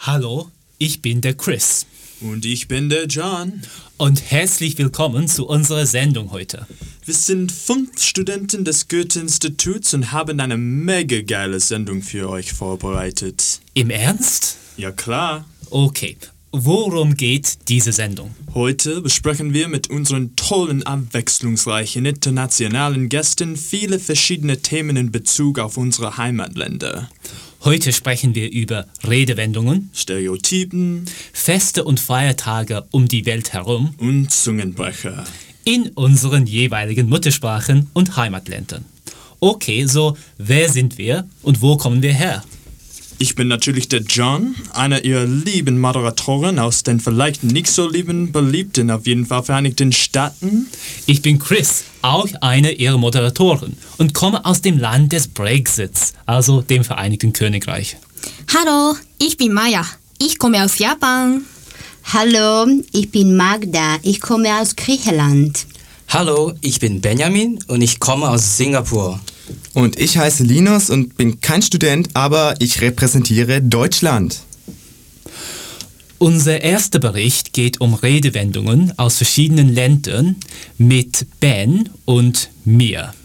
Hallo, ich bin der Chris. Und ich bin der John. Und herzlich willkommen zu unserer Sendung heute. Wir sind 5 Studenten des Goethe-Instituts und haben eine mega geile Sendung für euch vorbereitet. Im Ernst? Ja klar. Okay, worum geht diese Sendung? Heute besprechen wir mit unseren tollen, abwechslungsreichen internationalen Gästen viele verschiedene Themen in Bezug auf unsere Heimatländer. Heute sprechen wir über Redewendungen, Stereotypen, Feste und Feiertage um die Welt herum und Zungenbrecher. in unseren jeweiligen Muttersprachen und Heimatländern. Okay, so wer sind wir und wo kommen wir her? Ich bin natürlich der John, einer ihrer lieben Moderatoren aus den vielleicht nicht so beliebten, auf jeden Fall Vereinigten Staaten. Ich bin Chris, auch einer ihrer Moderatoren und komme aus dem Land des Brexits, also dem Vereinigten Königreich. Hallo, ich bin Maya. Ich komme aus Japan. Hallo, ich bin Magda. Ich komme aus Griechenland. Hallo, ich bin Benjamin und ich komme aus Singapur. Und ich heiße Linus und bin kein Student, aber ich repräsentiere Deutschland. Unser erster Bericht geht um Redewendungen aus verschiedenen Ländern mit Ben und mir.